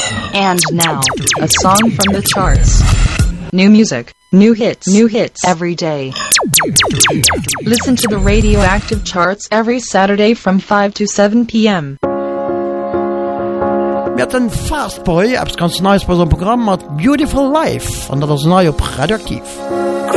And now, a song from the charts. New music, new hits every day. Listen to the Radioactive Charts every Saturday from 5 to 7 p.m. Vi har en fast boy, abs ganske nice på sånn program, at Beautiful Life, og det er sånn jo Radioaktiv.